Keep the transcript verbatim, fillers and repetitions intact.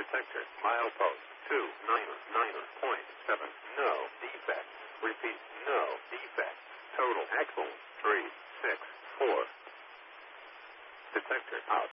Detector. Milepost two nine nine point seven. No defect. Repeat. No defect. Total axle three six four. Detector out.